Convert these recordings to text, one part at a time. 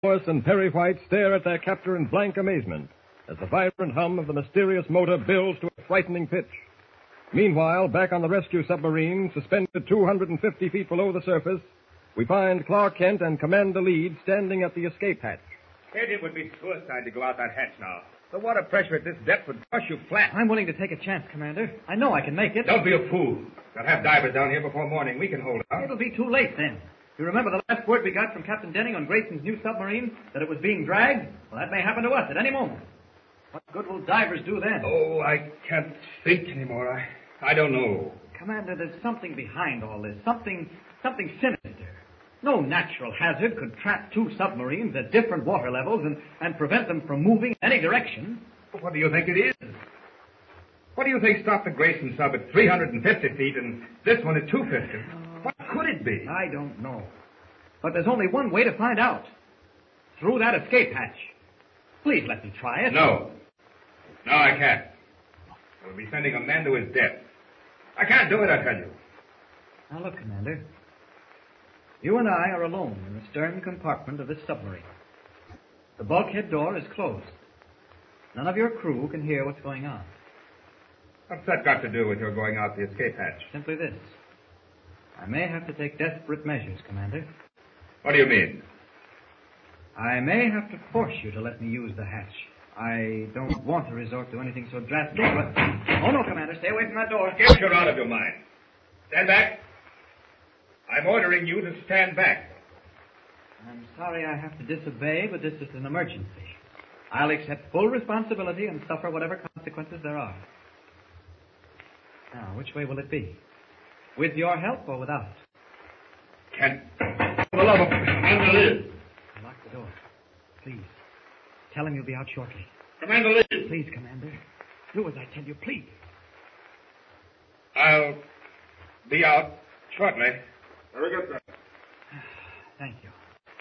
Lois and Perry White stare at their captor in blank amazement as the vibrant hum of the mysterious motor builds to a frightening pitch. Meanwhile, back on the rescue submarine, suspended 250 feet below the surface, we find Clark Kent and Commander Leeds standing at the escape hatch. Kent, it would be suicide to go out that hatch now. The water pressure at this depth would crush you flat. I'm willing to take a chance, Commander. I know I can make it. Don't be a fool. They'll have divers down here before morning. We can hold it out. It'll be too late then. You remember the last word we got from Captain Denning on Grayson's new submarine? That it was being dragged? Well, that may happen to us at any moment. What good will divers do then? Oh, I can't think anymore. I don't know. Commander, there's something behind all this. Something sinister. No natural hazard could trap two submarines at different water levels and prevent them from moving in any direction. What do you think it is? What do you think stopped the Grayson sub at 350 feet and this one at 250? What could it be? I don't know. But there's only one way to find out. Through that escape hatch. Please let me try it. No. No, I can't. We'll be sending a man to his death. I can't do it, I tell you. Now look, Commander. You and I are alone in the stern compartment of this submarine. The bulkhead door is closed. None of your crew can hear what's going on. What's that got to do with your going out the escape hatch? Simply this. I may have to take desperate measures, Commander. What do you mean? I may have to force you to let me use the hatch. I don't want to resort to anything so drastic, but... Oh, no, Commander, stay away from that door. Get you out of your mind. Stand back. I'm ordering you to stand back. I'm sorry I have to disobey, but this is an emergency. I'll accept full responsibility and suffer whatever consequences there are. Now, which way will it be? With your help or without? Kent, for the love of Commander Liz. Lock the door. Please. Tell him you'll be out shortly. Commander Liz. Please, Commander. Do as I tell you, please. I'll be out shortly. Very good, sir. Thank you.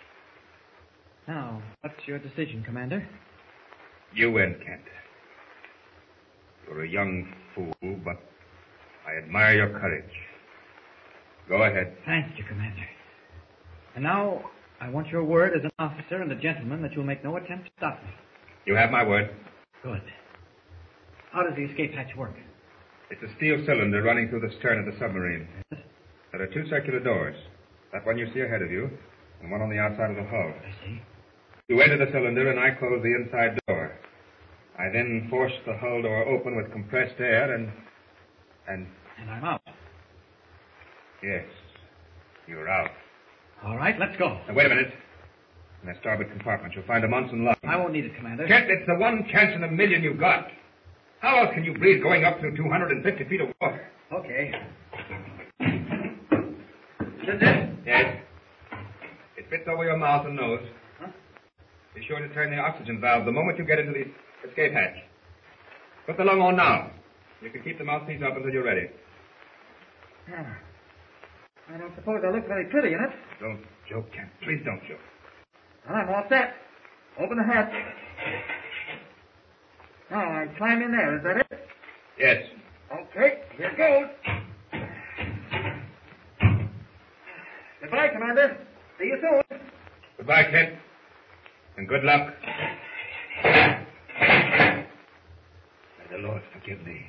Now, what's your decision, Commander? You win, Kent. You're a young fool, but I admire your courage. Go ahead. Thank you, Commander. And now, I want your word as an officer and a gentleman that you'll make no attempt to stop me. You have my word. Good. How does the escape hatch work? It's a steel cylinder running through the stern of the submarine. Yes? There are two circular doors. That one you see ahead of you, and one on the outside of the hull. I see. You enter the cylinder, and I close the inside door. I then force the hull door open with compressed air, and I'm out. Yes, you're out. All right, let's go. Now, wait a minute. In that starboard compartment, you'll find a Munson lung. I won't need it, Commander. Kent, it's the one chance in a million you got. How else can you breathe going up through 250 feet of water? Okay. Is it? Yes. It fits over your mouth and nose. Huh? Be sure to turn the oxygen valve the moment you get into the escape hatch. Put the lung on now. You can keep the mouthpiece up until you're ready. Yeah. I don't suppose I look very pretty in it. Don't joke, Kent. Please don't joke. Well, I'm all set. Open the hatch. Now, I climb in there. Is that it? Yes. Okay, here goes. Goodbye, Commander. See you soon. Goodbye, Kent. And good luck. May the Lord forgive thee.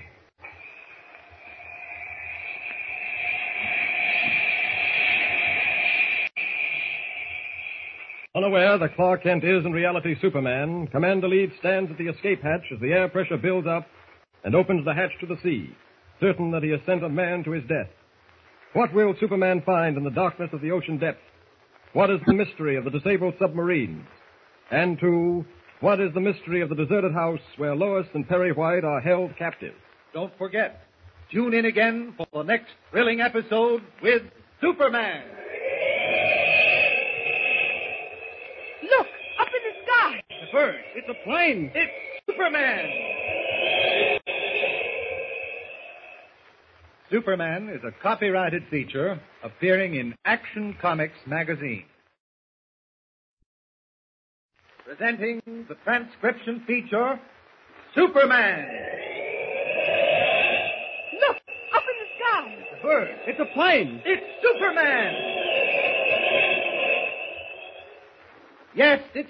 Unaware that Clark Kent is in reality Superman, Commander Leeds stands at the escape hatch as the air pressure builds up and opens the hatch to the sea, certain that he has sent a man to his death. What will Superman find in the darkness of the ocean depths? What is the mystery of the disabled submarines? And two, what is the mystery of the deserted house where Lois and Perry White are held captive? Don't forget, tune in again for the next thrilling episode with Superman. Look, up in the sky. The bird. It's a plane. It's Superman. Superman is a copyrighted feature appearing in Action Comics magazine. Presenting the transcription feature, Superman. Look, up in the sky. The bird. It's a plane. It's Superman. Yes, it's